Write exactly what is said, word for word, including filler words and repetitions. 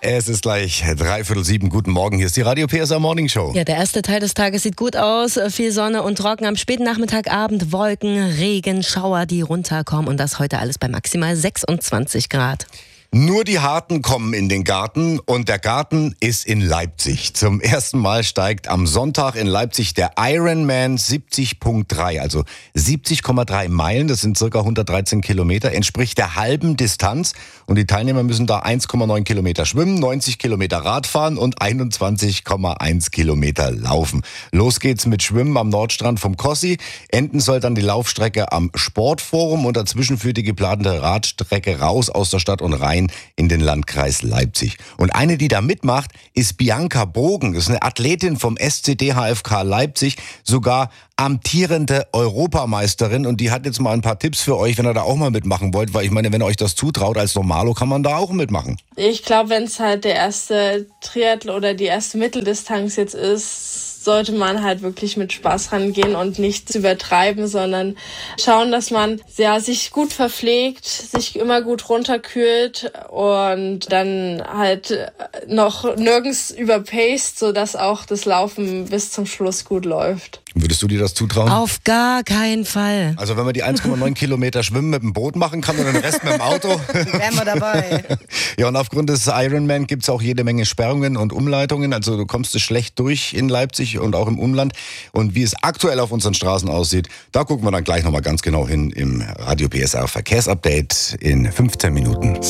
Es ist gleich dreiviertel sieben. Guten Morgen, hier ist die Radio P S A Morning Show. Ja, der erste Teil des Tages sieht gut aus. Viel Sonne und Trocken. Am späten Nachmittag, Abend Wolken, Regen, Schauer, die runterkommen. Und das heute alles bei maximal sechsundzwanzig Grad. Nur die Harten kommen in den Garten und der Garten ist in Leipzig. Zum ersten Mal steigt am Sonntag in Leipzig der Ironman siebzig Komma drei, also siebzig Komma drei Meilen, das sind circa hundertdreizehn Kilometer, entspricht der halben Distanz und die Teilnehmer müssen da eins Komma neun Kilometer schwimmen, neunzig Kilometer Radfahren und einundzwanzig Komma eins Kilometer laufen. Los geht's mit Schwimmen am Nordstrand vom Kossi. Enden soll dann die Laufstrecke am Sportforum und dazwischen führt die geplante Radstrecke raus aus der Stadt und rein in den Landkreis Leipzig. Und eine, die da mitmacht, ist Bianca Bogen. Das ist eine Athletin vom S C D H F K Leipzig, sogar amtierende Europameisterin. Und die hat jetzt mal ein paar Tipps für euch, wenn ihr da auch mal mitmachen wollt. Weil ich meine, wenn ihr euch das zutraut als Normalo, kann man da auch mitmachen. Ich glaube, wenn es halt der erste Triathlon oder die erste Mitteldistanz jetzt ist, sollte man halt wirklich mit Spaß rangehen und nichts übertreiben, sondern schauen, dass man ja, sich gut verpflegt, sich immer gut runterkühlt und dann halt noch nirgends überpaced, sodass auch das Laufen bis zum Schluss gut läuft. Würdest du dir das zutrauen? Auf gar keinen Fall. Also wenn man die eins Komma neun Kilometer Schwimmen mit dem Boot machen kann und den Rest mit dem Auto. Wären wir dabei. Ja, und aufgrund des Ironman gibt's auch jede Menge Sperrungen und Umleitungen. Also du kommst es schlecht durch in Leipzig und auch im Umland. Und wie es aktuell auf unseren Straßen aussieht, da gucken wir dann gleich nochmal ganz genau hin im Radio P S A Verkehrsupdate in fünfzehn Minuten.